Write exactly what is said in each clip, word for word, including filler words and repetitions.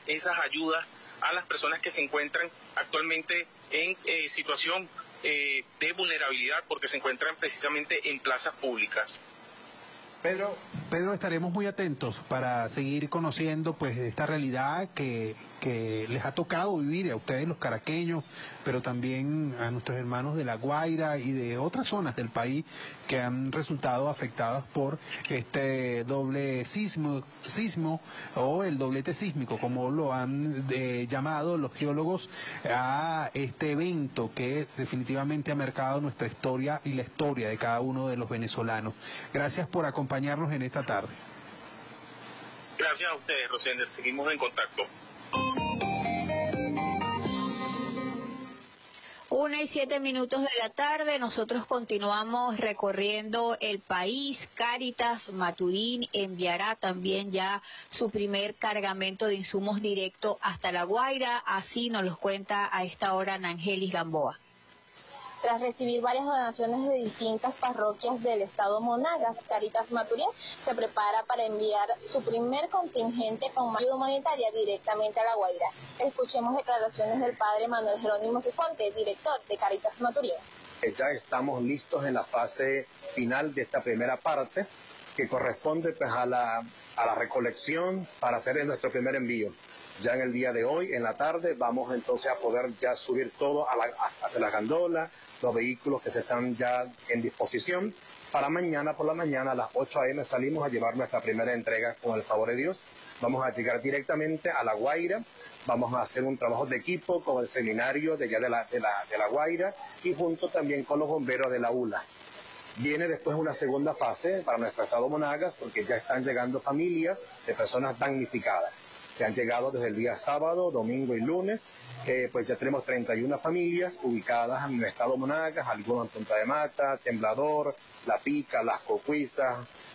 esas ayudas a las personas que se encuentran actualmente en eh, situación eh, de vulnerabilidad porque se encuentran precisamente en plazas públicas. Pedro, Pedro, estaremos muy atentos para seguir conociendo pues esta realidad que, que les ha tocado vivir a ustedes los caraqueños, pero también a nuestros hermanos de La Guaira y de otras zonas del país que han resultado afectadas por este doble sismo, sismo o el doblete sísmico, como lo han eh, llamado los geólogos a este evento que definitivamente ha marcado nuestra historia y la historia de cada uno de los venezolanos. Gracias por acompañarnos en esta tarde. Gracias a ustedes, Rosender. Seguimos en contacto. Una y siete minutos de la tarde, nosotros continuamos recorriendo el país. Cáritas Maturín enviará también ya su primer cargamento de insumos directo hasta La Guaira, así nos los cuenta a esta hora Nangelis Gamboa. Tras recibir varias donaciones de distintas parroquias del estado Monagas, Cáritas Maturín se prepara para enviar su primer contingente con ayuda humanitaria directamente a La Guaira. Escuchemos declaraciones del padre Manuel Jerónimo Cifuentes, director de Cáritas Maturín. Ya estamos listos en la fase final de esta primera parte, que corresponde pues, a, la, a la recolección para hacer nuestro primer envío. Ya en el día de hoy, en la tarde, vamos entonces a poder ya subir todo a la, hacia la gandola, los vehículos que se están ya en disposición. Para mañana por la mañana a las ocho a eme salimos a llevar nuestra primera entrega con el favor de Dios. Vamos a llegar directamente a La Guaira, vamos a hacer un trabajo de equipo con el seminario de allá de la, de la, de la Guaira y junto también con los bomberos de la U L A. Viene después una segunda fase para nuestro estado Monagas porque ya están llegando familias de personas damnificadas, que han llegado desde el día sábado, domingo y lunes, que pues ya tenemos treinta y una familias ubicadas en el estado Monagas, algunas en Punta de Mata, Temblador, La Pica, Las Cocuizas,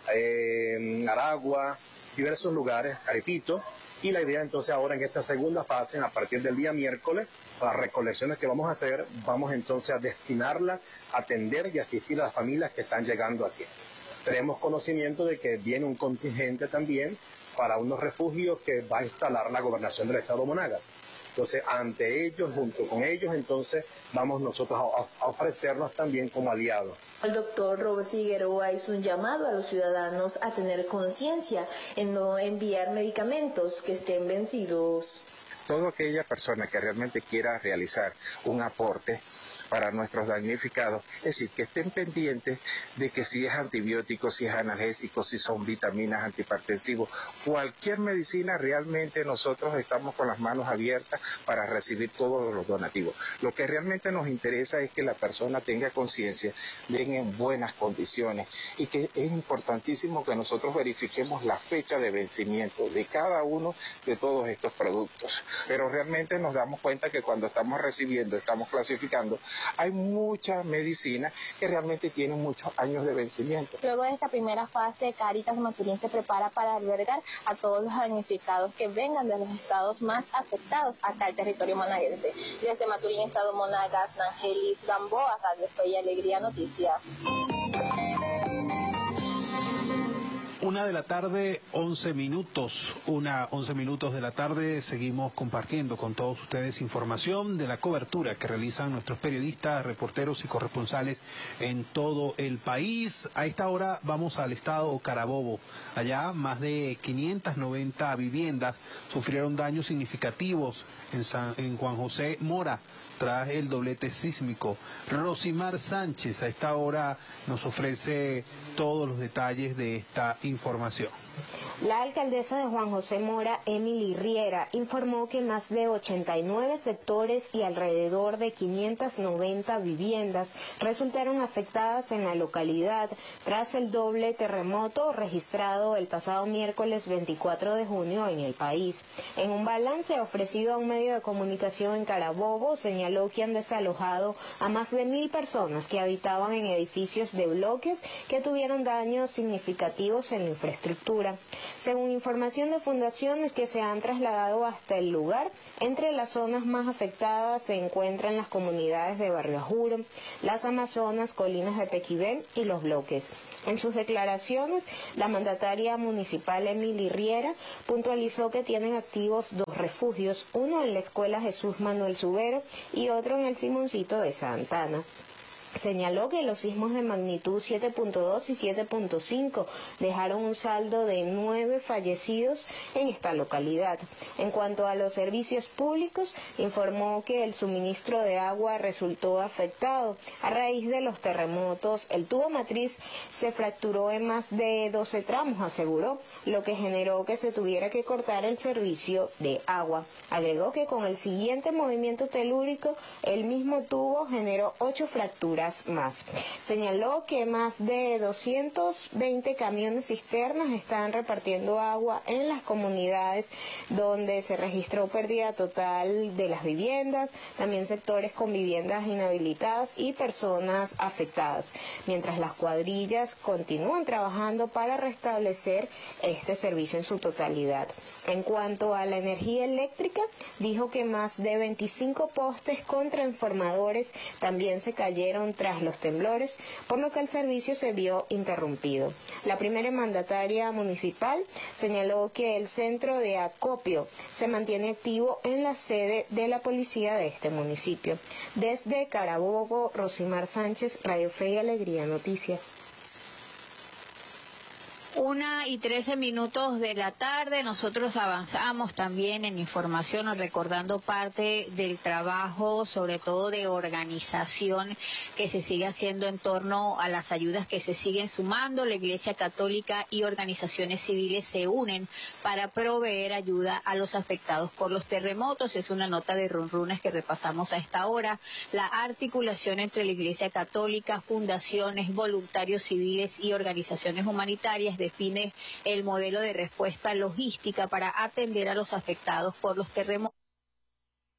eh, Aragua, diversos lugares, Caripito, y la idea entonces ahora en esta segunda fase, a partir del día miércoles, para las recolecciones que vamos a hacer, vamos entonces a destinarla a atender y asistir a las familias que están llegando aquí. Tenemos conocimiento de que viene un contingente también para unos refugios que va a instalar la gobernación del estado Monagas. Entonces, ante ellos, junto con ellos, entonces vamos nosotros a, a ofrecernos también como aliados. El doctor Robert Figueroa hizo un llamado a los ciudadanos a tener conciencia en no enviar medicamentos que estén vencidos. Toda aquella persona que realmente quiera realizar un aporte para nuestros damnificados, es decir, que estén pendientes de que si es antibiótico, si es analgésico, si son vitaminas, antihipertensivos, cualquier medicina, realmente nosotros estamos con las manos abiertas para recibir todos los donativos. Lo que realmente nos interesa es que la persona tenga conciencia, den en buenas condiciones y que es importantísimo que nosotros verifiquemos la fecha de vencimiento de cada uno de todos estos productos. Pero realmente nos damos cuenta que cuando estamos recibiendo, estamos clasificando, hay mucha medicina que realmente tiene muchos años de vencimiento. Luego de esta primera fase, Cáritas Maturín se prepara para albergar a todos los damnificados que vengan de los estados más afectados acá al territorio monaguense. Desde Maturín, estado Monagas, Nangelis Gamboa, Radio Fe y Alegría Noticias. Una de la tarde, once minutos, una once minutos de la tarde, seguimos compartiendo con todos ustedes información de la cobertura que realizan nuestros periodistas, reporteros y corresponsales en todo el país. A esta hora vamos al estado Carabobo. Allá más de quinientas noventa viviendas sufrieron daños significativos en, San, en Juan José Mora tras el doblete sísmico. Rosimar Sánchez a esta hora nos ofrece todos los detalles de esta información. La alcaldesa de Juan José Mora, Emily Riera, informó que más de ochenta y nueve sectores y alrededor de quinientas noventa viviendas resultaron afectadas en la localidad tras el doble terremoto registrado el pasado miércoles veinticuatro de junio en el país. En un balance ofrecido a un medio de comunicación en Carabobo, señaló que han desalojado a más de mil personas que habitaban en edificios de bloques que tuvieron daños significativos en la infraestructura. Según información de fundaciones que se han trasladado hasta el lugar, entre las zonas más afectadas se encuentran las comunidades de Barrio Ajuro, Las Amazonas, Colinas de Pequibén y Los Bloques. En sus declaraciones, la mandataria municipal Emily Riera puntualizó que tienen activos dos refugios, uno en la Escuela Jesús Manuel Subero y otro en el Simoncito de Santa Ana. Señaló que los sismos de magnitud siete punto dos y siete punto cinco dejaron un saldo de nueve fallecidos en esta localidad. En cuanto a los servicios públicos, informó que el suministro de agua resultó afectado. A raíz de los terremotos, el tubo matriz se fracturó en más de doce tramos, aseguró, lo que generó que se tuviera que cortar el servicio de agua. Agregó que con el siguiente movimiento telúrico, el mismo tubo generó ocho fracturas más. Señaló que más de doscientos veinte camiones cisternas están repartiendo agua en las comunidades donde se registró pérdida total de las viviendas, también sectores con viviendas inhabilitadas y personas afectadas, mientras las cuadrillas continúan trabajando para restablecer este servicio en su totalidad. En cuanto a la energía eléctrica, dijo que más de veinticinco postes con transformadores también se cayeron tras los temblores, por lo que el servicio se vio interrumpido. La primera mandataria municipal señaló que el centro de acopio se mantiene activo en la sede de la policía de este municipio. Desde Carabobo, Rosimar Sánchez, Radio Fe y Alegría Noticias. Una y trece minutos de la tarde, nosotros avanzamos también en información, recordando parte del trabajo, sobre todo de organización, que se sigue haciendo en torno a las ayudas que se siguen sumando. La Iglesia Católica y organizaciones civiles se unen para proveer ayuda a los afectados por los terremotos. Es una nota de Runrunes que repasamos a esta hora. La articulación entre la Iglesia Católica, fundaciones, voluntarios civiles y organizaciones humanitarias define el modelo de respuesta logística para atender a los afectados por los terremotos.